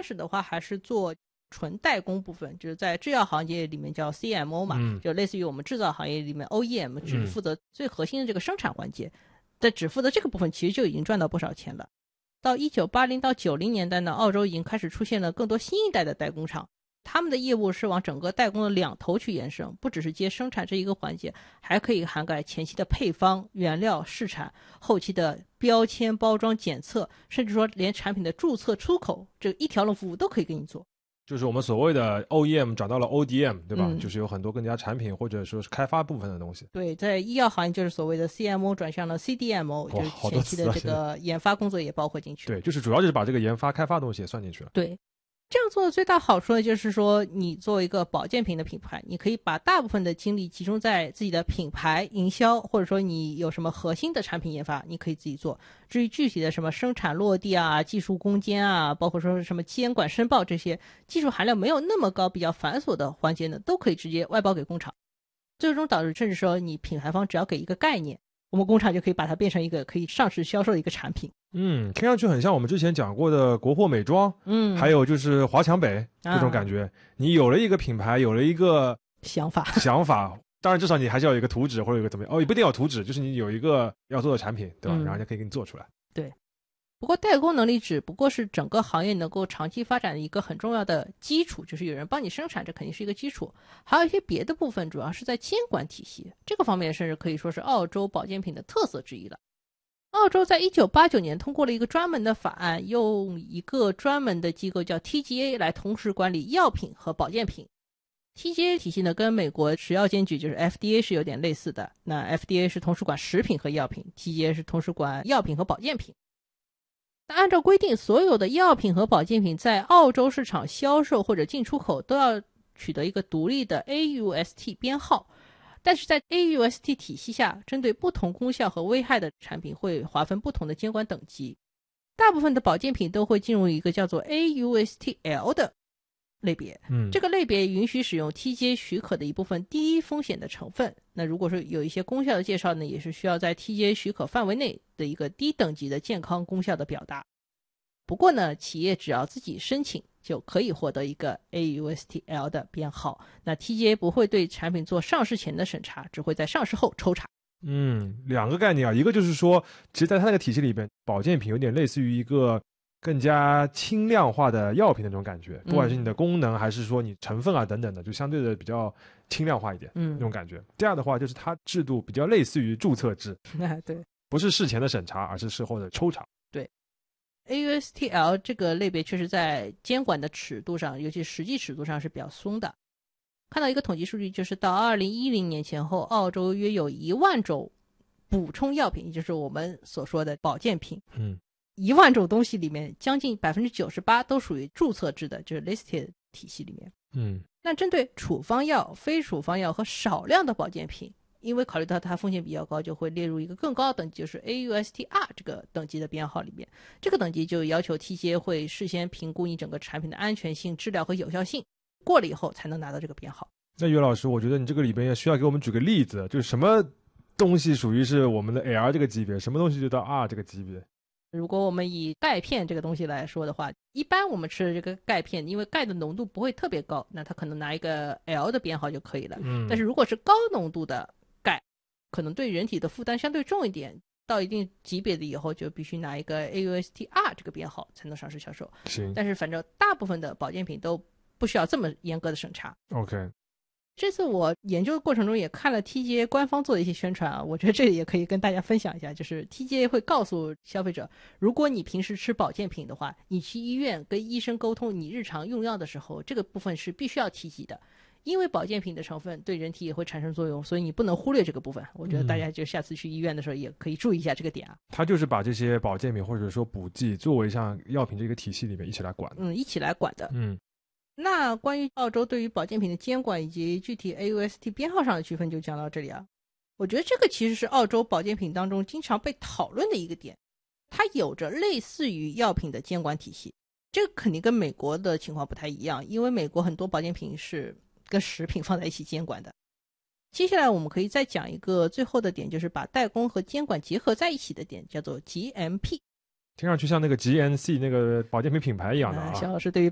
始的话还是做纯代工部分，就是在制药行业里面叫 CMO 嘛，就类似于我们制造行业里面 OEM， 只是负责最核心的这个生产环节，但只负责这个部分其实就已经赚到不少钱了。到1980到90年代呢，澳洲已经开始出现了更多新一代的代工厂，他们的业务是往整个代工的两头去延伸，不只是接生产这一个环节，还可以涵盖前期的配方、原料、试产，后期的标签、包装、检测，甚至说连产品的注册、出口，这一条龙服务都可以给你做。 就是我们所谓的 OEM 转到了 ODM， 对吧？就是有很多更加产品或者说是开发部分的东西。 对，在医药行业就是所谓的 CMO 转向了 CDMO， 就是前期的这个研发工作也包括进去。 对，就是主要就是把这个研发开发的东西也算进去了。 对，这样做的最大好处呢，就是说你作为一个保健品的品牌，你可以把大部分的精力集中在自己的品牌营销，或者说你有什么核心的产品研发，你可以自己做。至于具体的什么生产落地啊、技术攻坚啊，包括说什么监管申报这些技术含量没有那么高、比较繁琐的环节呢，都可以直接外包给工厂。最终导致甚至说你品牌方只要给一个概念，我们工厂就可以把它变成一个可以上市销售的一个产品。 听上去很像我们之前讲过的国货美妆，还有就是华强北这种感觉。你有了一个品牌，有了一个想法， 当然至少你还是要有一个图纸或者有一个怎么样，也不一定要图纸，就是你有一个要做的产品，对吧？然后就可以给你做出来。 对。不过代工能力只不过是整个行业能够长期发展的一个很重要的基础，就是有人帮你生产，这肯定是一个基础。还有一些别的部分主要是在监管体系，这个方面甚至可以说是澳洲保健品的特色之一了。澳洲在1989年通过了一个专门的法案，用一个专门的机构叫 TGA 来同时管理药品和保健品。TGA 体系呢，跟美国食药监局就是 FDA 是有点类似的，那 FDA 是同时管食品和药品， TGA 是同时管药品和保健品。那按照规定，所有的药品和保健品在澳洲市场销售或者进出口都要取得一个独立的 AUST 编号，但是在 AUST 体系下，针对不同功效和危害的产品会划分不同的监管等级。大部分的保健品都会进入一个叫做 AUSTL 的类别，这个类别允许使用 TGA 许可的一部分低风险的成分。那如果说有一些功效的介绍呢，也是需要在 TGA 许可范围内的一个低等级的健康功效的表达。不过呢，企业只要自己申请就可以获得一个 AUSTL 的编号。那 TGA 不会对产品做上市前的审查，只会在上市后抽查。 两个概念啊，一个就是说，其实在它那个体系里边，保健品有点类似于一个更加轻量化的药品的那种感觉，不管是你的功能还是说你成分啊等等的，就相对的比较轻量化一点，那种感觉。第二的话，就是它制度比较类似于注册制， 对， 不是事前的审查，而是事后的抽查。 对。AUSTL 这个类别确实在监管的尺度上，尤其实际尺度上是比较松的。看到一个统计数据，就是到2010年前后，澳洲约有1万种补充药品，也就是我们所说的保健品。1万种东西里面，将近98%都属于注册制的，就是 listed 体系里面。那针对处方药、非处方药和少量的保健品，因为考虑到它风险比较高，就会列入一个更高的等级，就是 AUSTR 这个等级的编号里面。这个等级就要求 TGA 会事先评估你整个产品的安全性、质量和有效性，过了以后才能拿到这个编号。 那于老师，我觉得你这个里边也需要给我们举个例子，就是什么东西属于是我们的 L 这个级别，什么东西就到 R 这个级别。 如果我们以钙片这个东西来说的话，一般我们吃的这个钙片，因为钙的浓度不会特别高，那它可能拿一个 L 的编号就可以了。但是如果是高浓度的钙，可能对人体的负担相对重一点，到一定级别的以后就必须拿一个 AUSTR 这个编号才能上市销售。但是反正大部分的保健品都不需要这么严格的审查。 OK。 这次我研究的过程中也看了 TGA 官方做的一些宣传啊，我觉得这里也可以跟大家分享一下，就是 TGA 会告诉消费者，如果你平时吃保健品的话，你去医院跟医生沟通你日常用药的时候，这个部分是必须要提及的，因为保健品的成分对人体也会产生作用，所以你不能忽略这个部分。我觉得大家就下次去医院的时候也可以注意一下这个点啊。 他就是把这些保健品或者说补剂作为像药品这个体系里面一起来管。 一起来管的。那关于澳洲对于保健品的监管以及具体 AUST 编号上的区分就讲到这里啊。我觉得这个其实是澳洲保健品当中经常被讨论的一个点，它有着类似于药品的监管体系，这个肯定跟美国的情况不太一样，因为美国很多保健品是跟食品放在一起监管的。接下来我们可以再讲一个最后的点，就是把代工和监管结合在一起的点，叫做 GMP。 听上去像那个 GNC 那个保健品品牌一样的啊。 肖老师对于